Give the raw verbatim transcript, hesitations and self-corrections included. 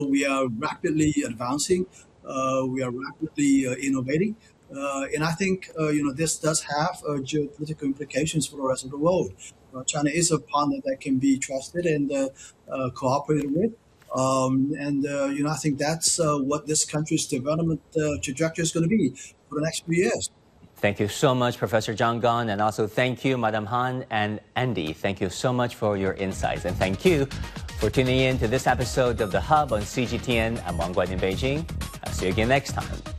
We are rapidly advancing. Uh, we are rapidly uh, innovating. Uh, and I think uh, you know this does have uh, geopolitical implications for the rest of the world. Uh, China is a partner that can be trusted and uh, uh, cooperated with. Um, and uh, you know I think that's uh, what this country's development uh, trajectory is going to be for the next few years. Thank you so much, Professor Zhang Gan, and also thank you, Madam Han and Andy. Thank you so much for your insights, and thank you for tuning in to this episode of The Hub on C G T N. I'm Wang Guan in Beijing. I'll see you again next time.